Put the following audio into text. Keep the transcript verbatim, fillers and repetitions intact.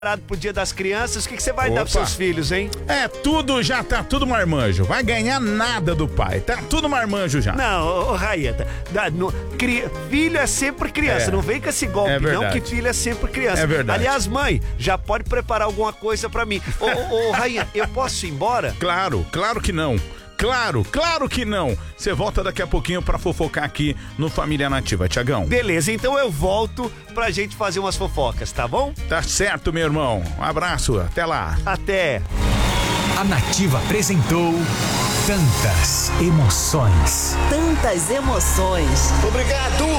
pro Dia das Crianças, o que, que você vai Opa. dar pros seus filhos, hein? É, tudo já tá tudo marmanjo. Vai ganhar nada do pai. Tá tudo marmanjo já. Não, ô, ô Raeta, dá- no- cri- filho é sempre criança. É. Não vem com esse golpe, É não, verdade. que filho é sempre criança. É verdade. Aliás, mãe, já pode preparar alguma coisa pra mim. Ô, ô, ô Rainha, eu posso ir embora? Claro, claro que não. Claro, claro que não. Você volta daqui a pouquinho pra fofocar aqui no Família Nativa, Tiagão. Beleza, então eu volto pra gente fazer umas fofocas, tá bom? Tá certo, meu irmão. Um abraço, até lá. Até. A Nativa apresentou Tantas Emoções. Tantas emoções. Obrigado!